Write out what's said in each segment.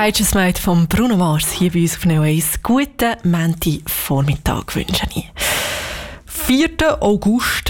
Righteous Made von Bruno Mars hier bei uns auf Neo 1. Guten Montagvormittag wünsche ich. 4. August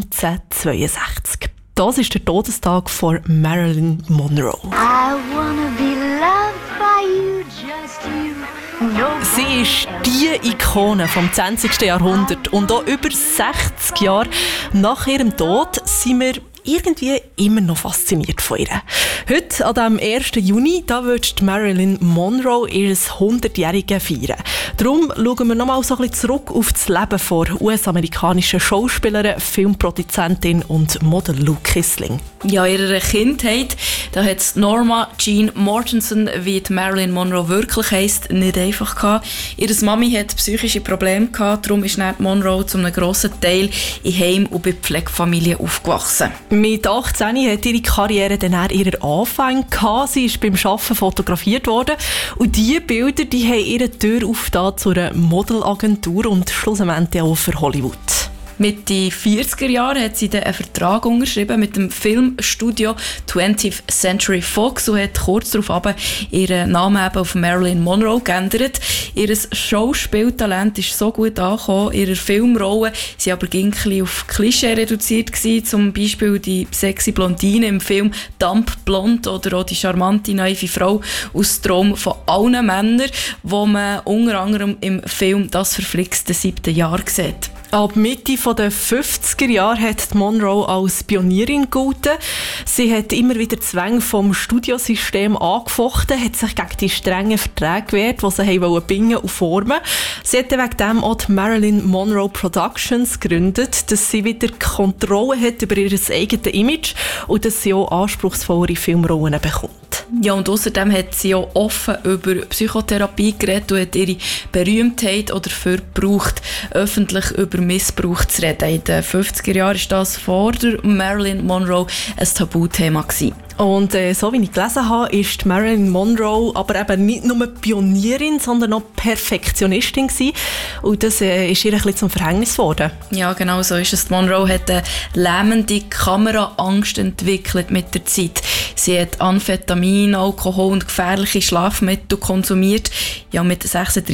1962. Das ist der Todestag von Marilyn Monroe. I wanna be loved by you, just you. No. Sie ist die Ikone vom 20. Jahrhundert und auch über 60 Jahre nach ihrem Tod sind wir irgendwie immer noch fasziniert von ihr. Heute, an dem 1. Juni, da wird Marilyn Monroe ihr 100-Jähriges feiern. Darum schauen wir nochmal so ein bisschen zurück auf das Leben der US-amerikanischen Schauspielerin, Filmproduzentin und Model Lou Kissling. Ja, in ihrer Kindheit, da hat Norma Jean Mortensen, wie die Marilyn Monroe wirklich heisst, nicht einfach gehabt. Ihre Mami hat psychische Probleme gehabt, darum ist Monroe zu einem grossen Teil in Heim- und bei Pflegefamilien aufgewachsen. Mit 18 hat ihre Karriere dann ihre Anfänge gehabt. Sie ist beim Arbeiten fotografiert worden. Und diese Bilder, die haben ihre Tür aufgetan zu einer Modelagentur und schlussendlich auch für Hollywood. Mitte 40er Jahren hat sie dann einen Vertrag unterschrieben mit dem Filmstudio 20th Century Fox und hat kurz darauf ihren Namen eben auf Marilyn Monroe geändert. Ihr Schauspieltalent ist so gut angekommen, ihre Filmrollen waren aber ein bisschen auf Klischee reduziert gewesen, zum Beispiel die sexy Blondine im Film Dump Blonde oder auch die charmante, naive Frau aus Traum von allen Männern, wo man unter anderem im Film «Das verflixte 7. Jahr» sieht. Ab Mitte der 50er Jahre hat Monroe als Pionierin gegolten. Sie hat immer wieder Zwänge vom Studiosystem angefochten, hat sich gegen die strengen Verträge gewehrt, die sie bingen und formen. Sie hat wegen dem auch die Marilyn Monroe Productions gegründet, dass sie wieder Kontrolle hat über ihr eigenes Image und dass sie auch anspruchsvollere Filmrollen bekommt. Ja, und außerdem hat sie auch offen über Psychotherapie geredet und hat ihre Berühmtheit auch dafür gebraucht, öffentlich über Missbrauch zu reden. In den 50er Jahren war das vor der Marilyn Monroe ein Tabuthema gewesen. Und so wie ich gelesen habe, ist Marilyn Monroe aber eben nicht nur Pionierin, sondern auch Perfektionistin gewesen. Und das ist ihr ein bisschen zum Verhängnis geworden. Ja, genau so ist es. Monroe hat eine lähmende Kameraangst entwickelt mit der Zeit. Sie hat Amphetamin, Alkohol und gefährliche Schlafmittel konsumiert. Ja, mit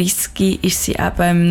36 ist sie eben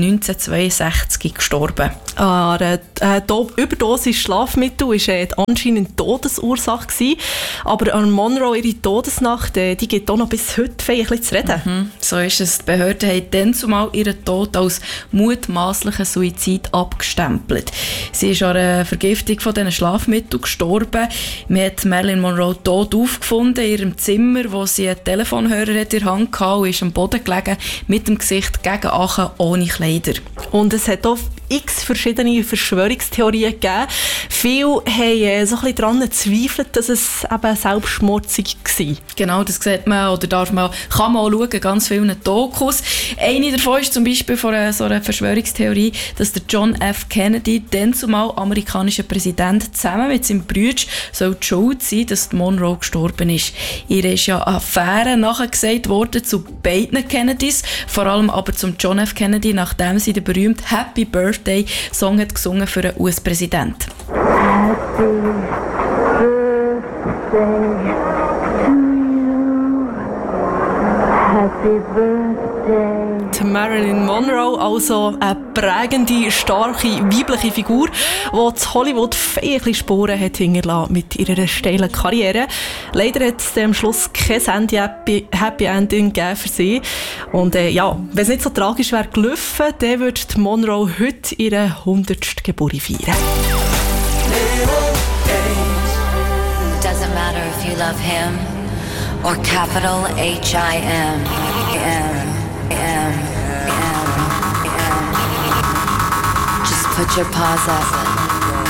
1962 gestorben. Eine Überdosis Schlafmittel war anscheinend Todesursache gewesen. Aber an Monroe, ihre Todesnacht, die gibt auch noch bis heute ein bisschen zu reden. So ist es. Die Behörden haben dann zumal ihren Tod als mutmaßlichen Suizid abgestempelt. Sie ist an einer Vergiftung von diesen Schlafmitteln gestorben. Man hat Marilyn Monroe tot aufgefunden in ihrem Zimmer, wo sie einen Telefonhörer in der Hand hatte und ist am Boden gelegen, mit dem Gesicht gegen Achen, ohne Kleider. Und es hat auch x verschiedene Verschwörungstheorien gegeben. Viele haben so ein bisschen daran gezweifelt, dass es eben Selbstmord war. Genau, das sieht man oder kann man auch schauen, ganz vielen Dokus. Eine davon ist zum Beispiel von so einer Verschwörungstheorie, dass der John F. Kennedy, dann zumal amerikanischer Präsident, zusammen mit seinem Bruder soll die Schuld sein, dass Monroe gestorben ist. Ihr ist ja eine Affäre nachgesagt worden zu beiden Kennedys, vor allem aber zum John F. Kennedy, nachdem sie den berühmten Happy Birthday Song hat gesungen für den US-Präsidenten. Happy birthday to you. Happy birthday. Die Marilyn Monroe, also eine prägende, starke, weibliche Figur, die zu Hollywood viele Spuren hat hinterlassen mit ihrer steilen Karriere. Leider hat es am Schluss kein Happy Ending gegeben für sie. Und ja, wenn es nicht so tragisch wäre gelaufen, dann würde Monroe heute ihre 100. Geburt feiern. It doesn't matter if you love him or capital H-I-M. Just put your paws up.